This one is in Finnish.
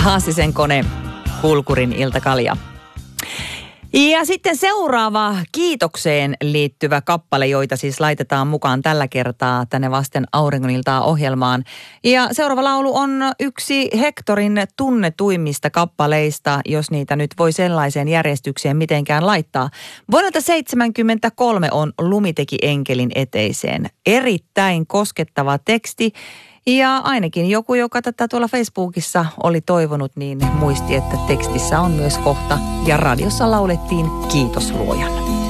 Haasisen kone, Kulkurin iltakalja. Ja sitten seuraava kiitokseen liittyvä kappale, joita siis laitetaan mukaan tällä kertaa tänne Vasten auringoniltaa ohjelmaan. Ja seuraava laulu on yksi Hectorin tunnetuimmista kappaleista, jos niitä nyt voi sellaiseen järjestykseen mitenkään laittaa. Vuodelta 1973 on Lumi teki enkelin eteiseen. Erittäin koskettava teksti. Ja ainakin joku, joka tätä tuolla Facebookissa oli toivonut, niin muisti, että tekstissä on myös kohta ja radiossa laulettiin Kiitos luojan.